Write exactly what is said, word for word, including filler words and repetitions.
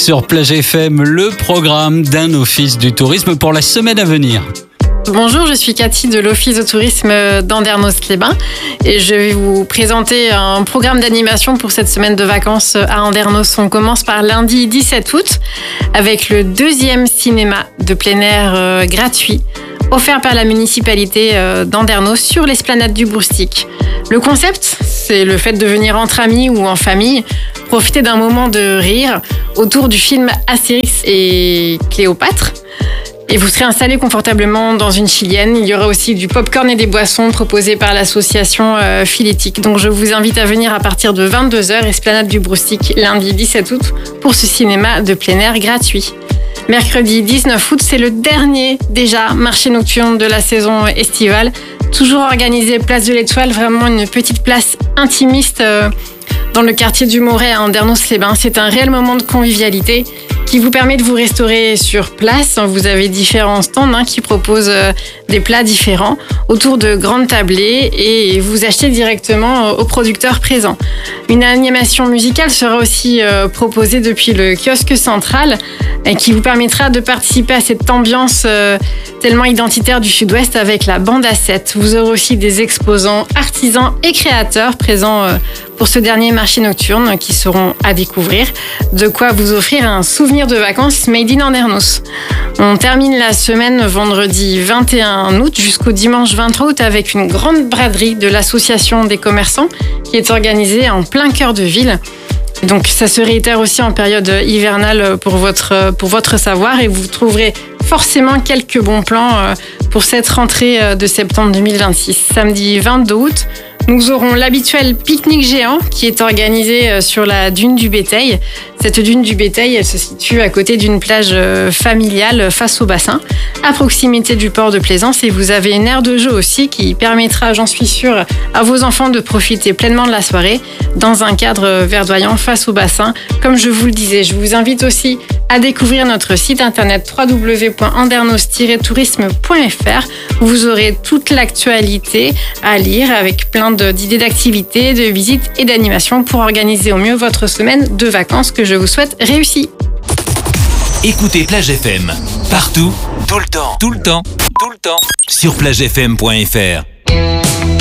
sur Plage F M, le programme d'un office du tourisme pour la semaine à venir. Bonjour, je suis Cathy de l'Office de tourisme d'Andernos-les-Bains et je vais vous présenter un programme d'animation pour cette semaine de vacances à Andernos. On commence par lundi dix-sept août avec le deuxième cinéma de plein air euh, gratuit offert par la municipalité euh, d'Andernos sur l'esplanade du Broustic. Le concept, c'est le fait de venir entre amis ou en famille, profiter d'un moment de rire autour du film Astérix et Cléopâtre. Et vous serez installé confortablement dans une chilienne. Il y aura aussi du popcorn et des boissons proposés par l'association euh, Philétique. Donc je vous invite à venir à partir de vingt-deux heures, esplanade du Broustic, lundi dix-sept août, pour ce cinéma de plein air gratuit. Mercredi dix-neuf août, c'est le dernier déjà marché nocturne de la saison estivale. Toujours organisé place de l'Étoile, vraiment une petite place intimiste euh, dans le quartier du Moret à Andernos-les-Bains. C'est un réel moment de convivialité qui vous permet de vous restaurer sur place. Vous avez différents stands hein, qui proposent euh, des plats différents autour de grandes tablées et vous achetez directement euh, aux producteurs présents. Une animation musicale sera aussi euh, proposée depuis le kiosque central et qui vous permettra de participer à cette ambiance euh, tellement identitaire du Sud-Ouest avec la bande à sept. Vous aurez aussi des exposants, artisans et créateurs présents euh, pour ce dernier marché nocturne qui seront à découvrir. De quoi vous offrir un souvenir de vacances made in Andernos. On termine la semaine vendredi vingt et un août jusqu'au dimanche vingt-trois août avec une grande braderie de l'association des commerçants qui est organisée en plein cœur de ville. Donc ça se réitère aussi en période hivernale pour votre, pour votre savoir et vous trouverez forcément quelques bons plans pour cette rentrée de septembre deux mille vingt-six. Samedi vingt-deux août, nous aurons l'habituel pique-nique géant qui est organisé sur la dune du Béteil. Cette dune du Béteil, elle se situe à côté d'une plage familiale face au bassin, à proximité du port de Plaisance. Et vous avez une aire de jeu aussi qui permettra, j'en suis sûre, à vos enfants de profiter pleinement de la soirée dans un cadre verdoyant face au bassin. Comme je vous le disais, je vous invite aussi à découvrir notre site internet w w w point andernos tiret tourisme point f r. Vous aurez toute l'actualité à lire avec plein d'idées d'activités, de visites et d'animations pour organiser au mieux votre semaine de vacances que je vous souhaite réussie. Écoutez Plage F M partout, tout le temps, tout le temps, tout le temps sur plage f m point f r.